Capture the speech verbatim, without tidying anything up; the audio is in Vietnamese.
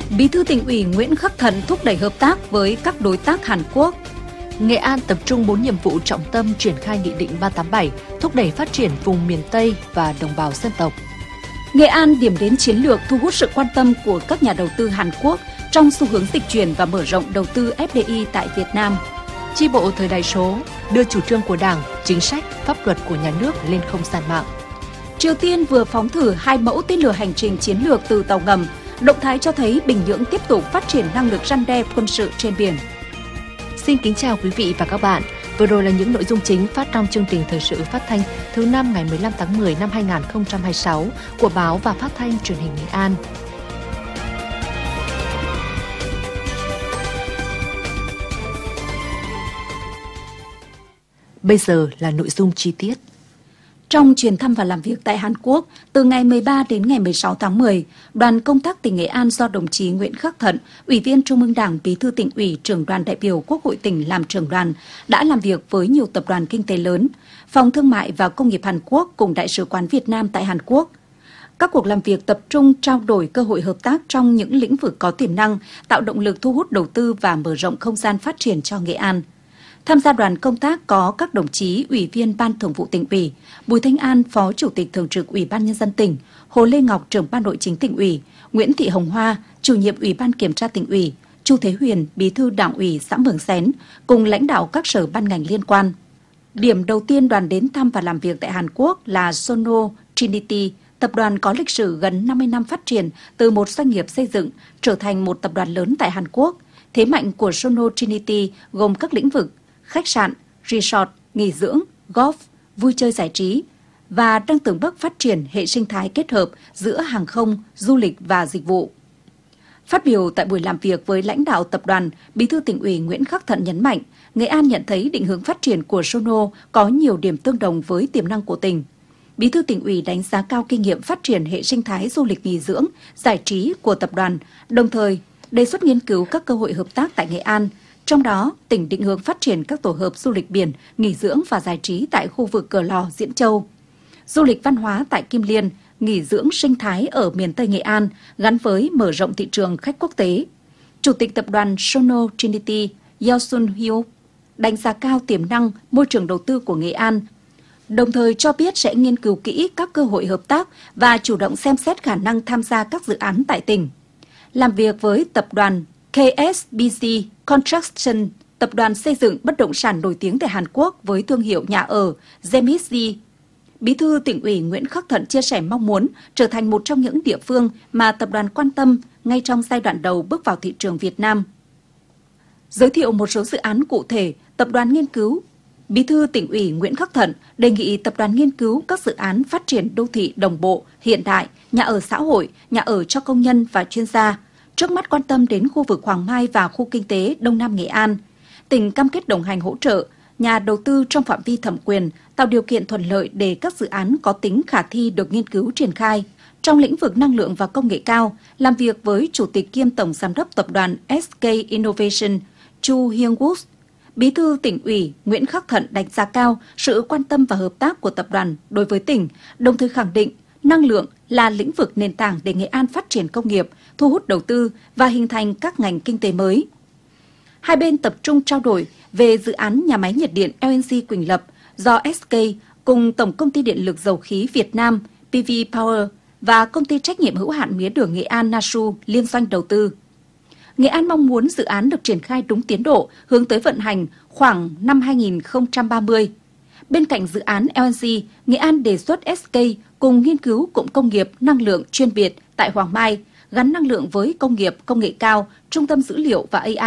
Bí thư Tỉnh ủy Nguyễn Khắc Thận thúc đẩy hợp tác với các đối tác Hàn Quốc. Nghệ An tập trung bốn nhiệm vụ trọng tâm triển khai Nghị định ba tám bảy, thúc đẩy phát triển vùng miền Tây và đồng bào dân tộc. Nghệ An điểm đến chiến lược thu hút sự quan tâm của các nhà đầu tư Hàn Quốc trong xu hướng dịch chuyển và mở rộng đầu tư ép đê i tại Việt Nam. Chi bộ thời đại số đưa chủ trương của Đảng, chính sách, pháp luật của nhà nước lên không gian mạng. Triều Tiên vừa phóng thử hai mẫu tên lửa hành trình chiến lược từ tàu ngầm. Động thái cho thấy Bình Nhưỡng tiếp tục phát triển năng lực răn đe quân sự trên biển. Xin kính chào quý vị và các bạn. Vừa rồi là những nội dung chính phát trong chương trình thời sự phát thanh thứ năm ngày mười lăm tháng mười năm hai nghìn không trăm hai mươi sáu của báo và phát thanh truyền hình Nghệ An. Bây giờ là nội dung chi tiết. Trong chuyến thăm và làm việc tại Hàn Quốc, từ ngày mười ba đến ngày mười sáu tháng mười, đoàn công tác tỉnh Nghệ An do đồng chí Nguyễn Khắc Thận, Ủy viên Trung ương Đảng, Bí thư Tỉnh ủy, Trưởng đoàn đại biểu Quốc hội tỉnh làm trưởng đoàn, đã làm việc với nhiều tập đoàn kinh tế lớn, Phòng Thương mại và Công nghiệp Hàn Quốc cùng Đại sứ quán Việt Nam tại Hàn Quốc. Các cuộc làm việc tập trung trao đổi cơ hội hợp tác trong những lĩnh vực có tiềm năng, tạo động lực thu hút đầu tư và mở rộng không gian phát triển cho Nghệ An. Tham gia đoàn công tác có các đồng chí Ủy viên Ban Thường vụ Tỉnh ủy, Bùi Thanh An, Phó Chủ tịch Thường trực Ủy ban Nhân dân tỉnh, Hồ Lê Ngọc, Trưởng Ban Nội chính Tỉnh ủy, Nguyễn Thị Hồng Hoa, Chủ nhiệm Ủy ban Kiểm tra Tỉnh ủy, Chu Thế Huyền, Bí thư Đảng ủy xã Mường Xén, cùng lãnh đạo các sở ban ngành liên quan. Điểm đầu tiên đoàn đến thăm và làm việc tại Hàn Quốc là Sono Trinity, tập đoàn có lịch sử gần năm mươi năm phát triển từ một doanh nghiệp xây dựng trở thành một tập đoàn lớn tại Hàn Quốc. Thế mạnh của Sono Trinity gồm các lĩnh vực khách sạn, resort, nghỉ dưỡng, golf, vui chơi giải trí và đang từng bước phát triển hệ sinh thái kết hợp giữa hàng không, du lịch và dịch vụ. Phát biểu tại buổi làm việc với lãnh đạo tập đoàn, Bí thư Tỉnh ủy Nguyễn Khắc Thận nhấn mạnh, Nghệ An nhận thấy định hướng phát triển của Sono có nhiều điểm tương đồng với tiềm năng của tỉnh. Bí thư Tỉnh ủy đánh giá cao kinh nghiệm phát triển hệ sinh thái du lịch nghỉ dưỡng, giải trí của tập đoàn, đồng thời đề xuất nghiên cứu các cơ hội hợp tác tại Nghệ An. Trong đó, tỉnh định hướng phát triển các tổ hợp du lịch biển, nghỉ dưỡng và giải trí tại khu vực Cửa Lò, Diễn Châu, du lịch văn hóa tại Kim Liên, nghỉ dưỡng sinh thái ở miền Tây Nghệ An, gắn với mở rộng thị trường khách quốc tế. Chủ tịch tập đoàn Sono Trinity, Yeo Sun Hyuk, đánh giá cao tiềm năng môi trường đầu tư của Nghệ An, đồng thời cho biết sẽ nghiên cứu kỹ các cơ hội hợp tác và chủ động xem xét khả năng tham gia các dự án tại tỉnh. Làm việc với tập đoàn K S B C Construction, tập đoàn xây dựng bất động sản nổi tiếng tại Hàn Quốc với thương hiệu nhà ở Zemisji, Bí thư Tỉnh ủy Nguyễn Khắc Thận chia sẻ mong muốn trở thành một trong những địa phương mà tập đoàn quan tâm ngay trong giai đoạn đầu bước vào thị trường Việt Nam. Giới thiệu một số dự án cụ thể, tập đoàn nghiên cứu, Bí thư Tỉnh ủy Nguyễn Khắc Thận đề nghị tập đoàn nghiên cứu các dự án phát triển đô thị đồng bộ, hiện đại, nhà ở xã hội, nhà ở cho công nhân và chuyên gia. Trước mắt quan tâm đến khu vực Hoàng Mai và khu kinh tế Đông Nam Nghệ An. Tỉnh cam kết đồng hành hỗ trợ nhà đầu tư trong phạm vi thẩm quyền, tạo điều kiện thuận lợi để các dự án có tính khả thi được nghiên cứu triển khai. Trong lĩnh vực năng lượng và công nghệ cao, làm việc với Chủ tịch kiêm Tổng Giám đốc Tập đoàn ét ca Innovation, Chu Hyung-wook, Bí thư Tỉnh ủy Nguyễn Khắc Thận đánh giá cao sự quan tâm và hợp tác của tập đoàn đối với tỉnh, đồng thời khẳng định năng lượng là lĩnh vực nền tảng để Nghệ An phát triển công nghiệp, thu hút đầu tư và hình thành các ngành kinh tế mới. Hai bên tập trung trao đổi về dự án nhà máy nhiệt điện L N G Quỳnh Lập do ét ca cùng Tổng Công ty Điện lực Dầu khí Việt Nam P V Power và Công ty trách nhiệm hữu hạn mía đường Nghệ An Nasu liên doanh đầu tư. Nghệ An mong muốn dự án được triển khai đúng tiến độ, hướng tới vận hành khoảng năm hai nghìn không trăm ba mươi. Bên cạnh dự án L N G, Nghệ An đề xuất ét ca cùng nghiên cứu cụm công nghiệp năng lượng chuyên biệt tại Hoàng Mai, gắn năng lượng với công nghiệp công nghệ cao, trung tâm dữ liệu và A I.